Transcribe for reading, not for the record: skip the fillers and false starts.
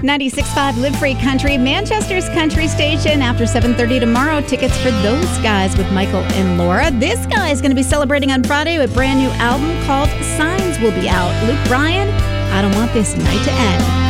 96.5 Live Free Country, Manchester's country station. After 7:30 tomorrow, tickets for Those Guys with Michael and Laura. This guy is going to be celebrating on Friday with a brand new album called Signs will be out. Luke Bryan, I Don't Want This Night to End.